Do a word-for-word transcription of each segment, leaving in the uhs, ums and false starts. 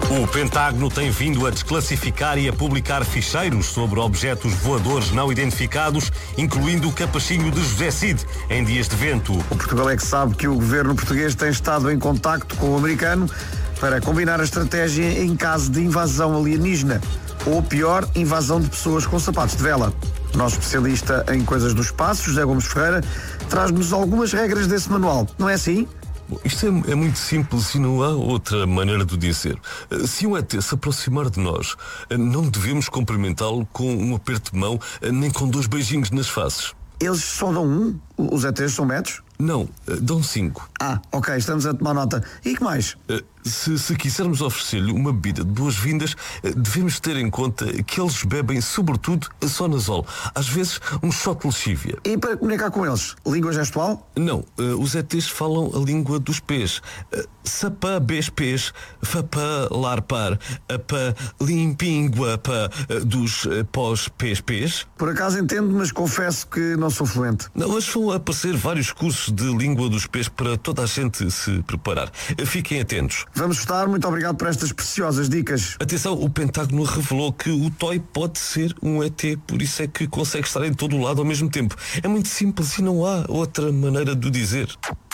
O Pentágono tem vindo a desclassificar e a publicar ficheiros sobre objetos voadores não identificados, incluindo o capachinho de José Cid, em dias de vento. O Portugal é que sabe que o governo português tem estado em contacto com o americano para combinar a estratégia em caso de invasão alienígena, ou pior, invasão de pessoas com sapatos de vela. O nosso especialista em coisas do espaço, José Gomes Ferreira, traz-nos algumas regras desse manual, não é assim? Bom, isto é, é muito simples e não há outra maneira de dizer. Se um E T se aproximar de nós, não devemos cumprimentá-lo com um aperto de mão, nem com dois beijinhos nas faces. Eles só dão um? Os E Ts são métodos? Não, dão cinco. Ah, ok, estamos a tomar nota. E que mais? Se, se quisermos oferecer-lhe uma bebida de boas-vindas, devemos ter em conta que eles bebem, sobretudo, sonazol. Às vezes, um shot de lexívia. E para comunicar com eles? Língua gestual? Não, os E Ts falam a língua dos pés. Sapá, bes, pés, fapá, larpar, apá, limpinguapá, dos pós, pés, pés. Por acaso entendo, mas confesso que não sou fluente. Não, mas vão aparecer vários cursos de língua dos pés para toda a gente se preparar. Fiquem atentos. Vamos estar, muito obrigado por estas preciosas dicas. Atenção, o Pentágono revelou que o toy pode ser um E T, por isso é que consegue estar em todo o lado ao mesmo tempo. É muito simples e não há outra maneira de o dizer.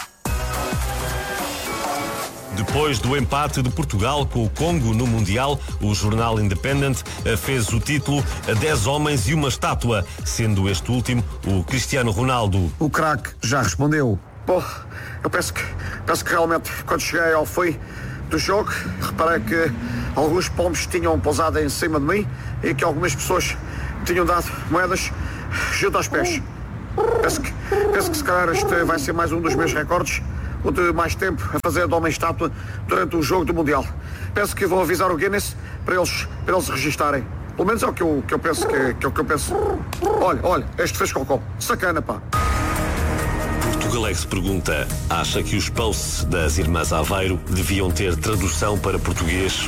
Depois do empate de Portugal com o Congo no Mundial, o jornal Independent fez o título dez homens e uma estátua, sendo este último o Cristiano Ronaldo. O craque já respondeu. Bom, eu penso que, penso que realmente, quando cheguei ao fim do jogo, reparei que alguns pombos tinham pousado em cima de mim e que algumas pessoas tinham dado moedas junto aos pés. Penso que, penso que se calhar este vai ser mais um dos meus recordes, o de mais tempo a fazer de homem-estátua durante o jogo do Mundial. Penso que vou avisar o Guinness para eles, para eles registarem. Pelo menos é o que eu, que eu penso que, que, é o que eu penso. Olha, olha, este fez cocó. Sacana, pá. Portugalex pergunta: acha que os posts das Irmãs Aveiro deviam ter tradução para português?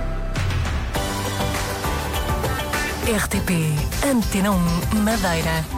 R T P Antena um Madeira.